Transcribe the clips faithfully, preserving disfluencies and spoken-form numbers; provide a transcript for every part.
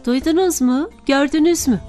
Duydunuz mu? Gördünüz mü?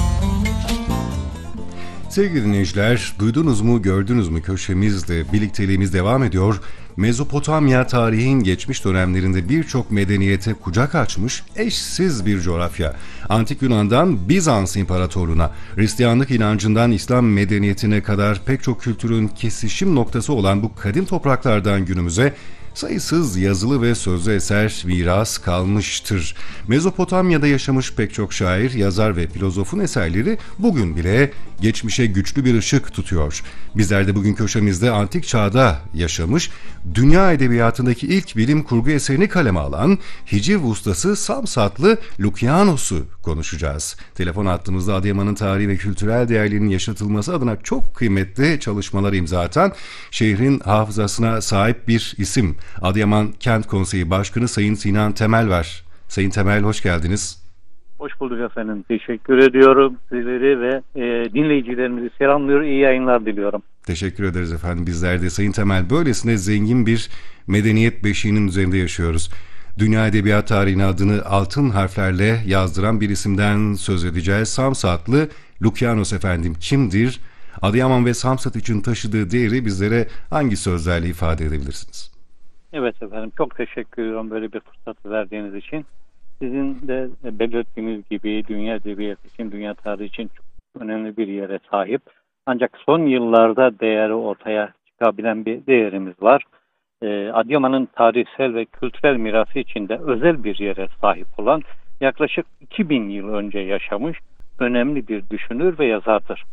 Sevgili dinleyiciler, duydunuz mu, gördünüz mü köşemizde birlikteliğimiz devam ediyor. Mezopotamya tarihin geçmiş dönemlerinde birçok medeniyete kucak açmış eşsiz bir coğrafya. Antik Yunan'dan Bizans İmparatorluğu'na, Hristiyanlık inancından İslam medeniyetine kadar pek çok kültürün kesişim noktası olan bu kadim topraklardan günümüze sayısız yazılı ve sözlü eser miras kalmıştır. Mezopotamya'da yaşamış pek çok şair, yazar ve filozofun eserleri bugün bile geçmişe güçlü bir ışık tutuyor. Bizler de bugün köşemizde antik çağda yaşamış, dünya edebiyatındaki ilk bilim kurgu eserini kaleme alan hiciv ustası Samsatlı Lukyanos'u konuşacağız. Telefon hattımızda Adıyaman'ın tarihi ve kültürel değerlerinin yaşatılması adına çok kıymetli çalışmalar imza atan, şehrin hafızasına sahip bir isim. Adıyaman Kent Konseyi Başkanı Sayın Sinan Temel var. Sayın Temel, hoş geldiniz. Hoş bulduk efendim. Teşekkür ediyorum sizleri ve e, dinleyicilerimizi selamlıyor. İyi yayınlar diliyorum. Teşekkür ederiz efendim. Bizler de Sayın Temel, böylesine zengin bir medeniyet beşiğinin üzerinde yaşıyoruz. Dünya edebiyat tarihine adını altın harflerle yazdıran bir isimden söz edeceğiz. Samsatlı Lukyanos efendim kimdir? Adıyaman ve Samsat için taşıdığı değeri bizlere hangi sözlerle ifade edebilirsiniz? Evet efendim, çok teşekkür ediyorum böyle bir fırsatı verdiğiniz için. Sizin de belirttiğiniz gibi dünya edebiyatı için, dünya tarihi için çok önemli bir yere sahip. Ancak son yıllarda değeri ortaya çıkabilen bir değerimiz var. Ee, Adıyaman'ın tarihsel ve kültürel mirası içinde özel bir yere sahip olan, yaklaşık iki bin yıl önce yaşamış önemli bir düşünür ve yazardır.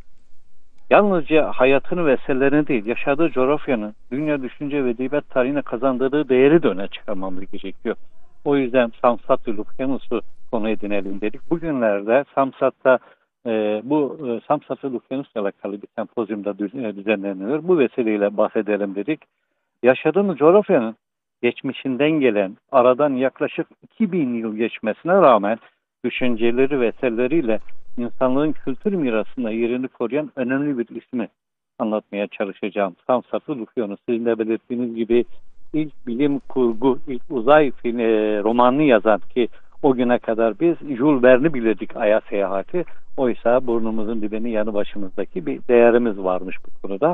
Yalnızca hayatını ve eserlerini değil, yaşadığı coğrafyanın dünya düşünce ve edebiyat tarihine kazandırdığı değeri de öne çıkarmamız gerekiyor. O yüzden Samsatlı Lukyanos'u konu edinelim dedik. Bugünlerde Samsat'ta e, bu e, Samsatlı Lukyanos'la alakalı bir sempozyumda düzenleniyor. Bu vesileyle bahsedelim dedik. Yaşadığımız coğrafyanın geçmişinden gelen, aradan yaklaşık iki bin yıl geçmesine rağmen düşünceleri ve eserleriyle insanlığın kültür mirasında yerini koruyan önemli bir ismi anlatmaya çalışacağım. Samsatlı Lukyanos, sizin de belirttiğiniz gibi ilk bilim kurgu, ilk uzay film, e, romanını yazan, ki o güne kadar biz Jules Verne'i bilirdik, Ay'a seyahati. Oysa burnumuzun dibinin yanı başımızdaki bir değerimiz varmış bu konuda.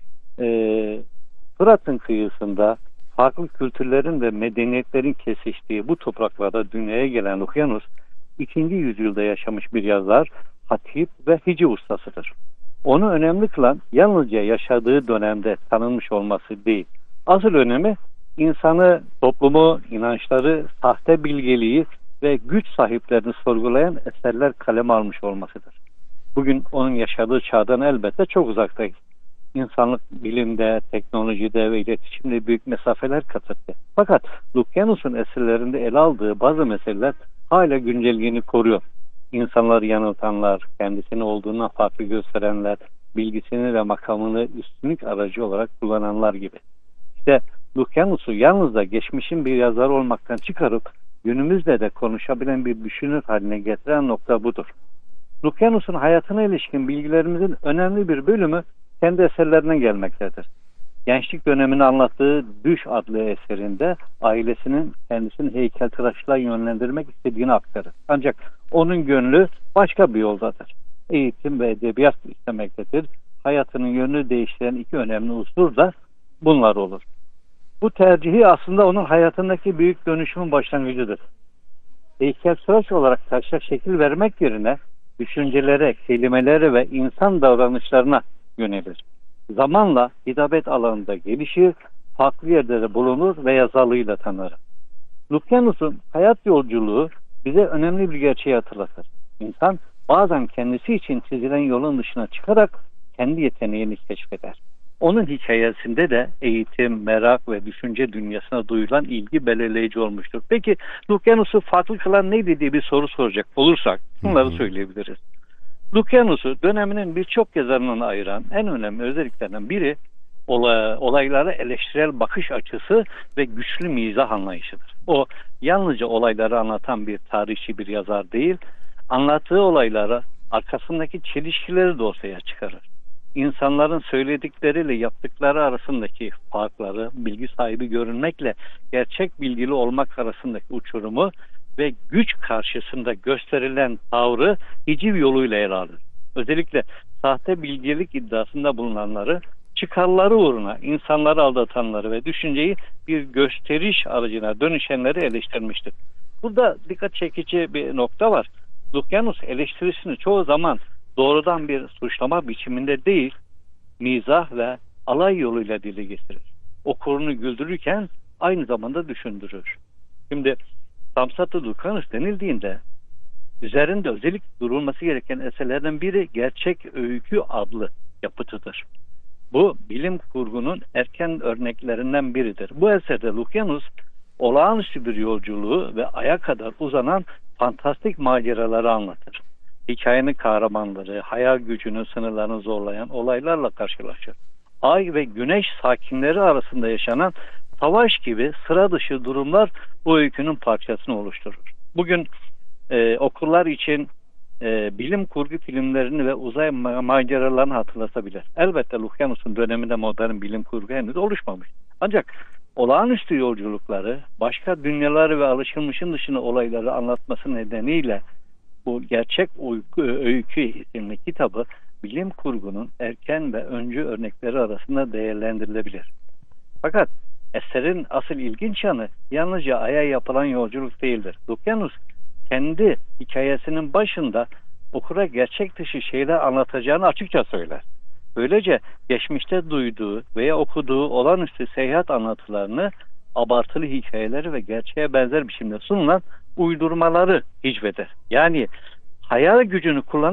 E, Fırat'ın kıyısında farklı kültürlerin ve medeniyetlerin kesiştiği bu topraklarda dünyaya gelen Lukyanos, ikinci yüzyılda yaşamış bir yazar, hatip ve hiciv ustasıdır. Onu önemli kılan yalnızca yaşadığı dönemde tanınmış olması değil. Asıl önemi insanı, toplumu, inançları, sahte bilgeliği ve güç sahiplerini sorgulayan eserler kaleme almış olmasıdır. Bugün onun yaşadığı çağdan elbette çok uzaktayız. İnsanlık bilimde, teknolojide ve iletişimde büyük mesafeler kat etti. Fakat Lukyanos'un eserlerinde ele aldığı bazı meseleler hala güncelliğini koruyor. İnsanları yanıltanlar, kendisini olduğundan farklı gösterenler, bilgisini ve makamını üstünlük aracı olarak kullananlar gibi. İşte Lukyanos'u yalnız da geçmişin bir yazarı olmaktan çıkarıp günümüzde de konuşabilen bir düşünür haline getiren nokta budur. Lukyanos'un hayatına ilişkin bilgilerimizin önemli bir bölümü kendi eserlerinden gelmektedir. Gençlik dönemini anlattığı Düş adlı eserinde ailesinin kendisini heykeltıraşlığa yönlendirmek istediğini aktarır. Ancak onun gönlü başka bir yoldadır. Eğitim ve edebiyat istemektedir. Hayatının yönünü değiştiren iki önemli unsur da bunlar olur. Bu tercihi aslında onun hayatındaki büyük dönüşümün başlangıcıdır. Heykeltıraş olarak taşa şekil vermek yerine düşüncelere, kelimelere ve insan davranışlarına yönelir. Zamanla hitabet alanında gelişir, farklı yerlerde bulunur ve yazarlığıyla tanır. Lukyanos'un hayat yolculuğu bize önemli bir gerçeği hatırlatır. İnsan bazen kendisi için çizilen yolun dışına çıkarak kendi yeteneğini keşfeder. Onun hikayesinde de eğitim, merak ve düşünce dünyasına duyulan ilgi belirleyici olmuştur. Peki Lukyanos'u farklı kılan neydi diye bir soru soracak olursak bunları söyleyebiliriz. Lukyanos'u döneminin birçok yazarından ayıran en önemli özelliklerinden biri olay, olaylara eleştirel bakış açısı ve güçlü mizah anlayışıdır. O yalnızca olayları anlatan bir tarihçi, bir yazar değil, anlattığı olaylara arkasındaki çelişkileri de ortaya çıkarır. İnsanların söyledikleriyle yaptıkları arasındaki farkları, bilgi sahibi görünmekle gerçek bilgili olmak arasındaki uçurumu ve güç karşısında gösterilen tavrı hiciv yoluyla ele alır. Özellikle sahte bilgelik iddiasında bulunanları, çıkarları uğruna insanları aldatanları ve düşünceyi bir gösteriş aracına dönüşenleri eleştirmiştir. Burada dikkat çekici bir nokta var. Lukyanus eleştirisini çoğu zaman doğrudan bir suçlama biçiminde değil, mizah ve alay yoluyla dile getirir. Okurunu güldürürken aynı zamanda düşündürür. Şimdi Samsat-ı Lukyanus denildiğinde üzerinde özellikle durulması gereken eserlerden biri Gerçek Öykü adlı yapıtıdır. Bu bilim kurgunun erken örneklerinden biridir. Bu eserde Lukyanus olağanüstü bir yolculuğu ve aya kadar uzanan fantastik maceraları anlatır. Hikayenin kahramanları, hayal gücünün sınırlarını zorlayan olaylarla karşılaşır. Ay ve güneş sakinleri arasında yaşanan savaş gibi sıra dışı durumlar bu öykünün parçasını oluşturur. Bugün e, okurlar için e, bilim kurgu filmlerini ve uzay ma- maceralarını hatırlatabilir. Elbette Lukyanus'un döneminde modern bilim kurgu henüz oluşmamış. Ancak olağanüstü yolculukları, başka dünyaları ve alışılmışın dışında olayları anlatması nedeniyle bu Gerçek Öykü isimli kitabı bilim kurgunun erken ve öncü örnekleri arasında değerlendirilebilir. Fakat eserin asıl ilginç yanı yalnızca Ay'a yapılan yolculuk değildir. Lukyanus kendi hikayesinin başında okura gerçek dışı şeyler anlatacağını açıkça söyler. Böylece geçmişte duyduğu veya okuduğu olağanüstü seyahat anlatılarını abartılı hikayeleri ve gerçeğe benzer biçimde sunulan uydurmaları hicveder. Yani hayal gücünü kullan